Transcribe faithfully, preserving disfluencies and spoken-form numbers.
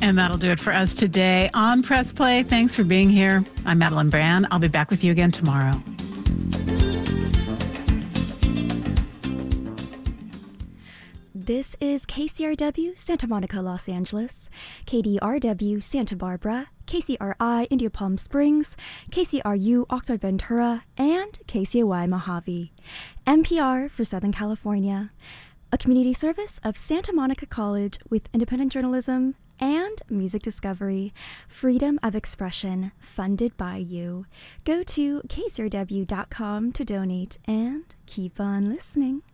And that'll do it for us today on Press Play. Thanks for being here. I'm Madeline Brand. I'll be back with you again tomorrow. This is K C R W Santa Monica, Los Angeles, K D R W Santa Barbara, K C R I India Palm Springs, K C R U Oxnard Ventura, and K C O Y Mojave. N P R for Southern California, a community service of Santa Monica College with independent journalism and music discovery, freedom of expression, funded by you. Go to K C R W dot com to donate and keep on listening.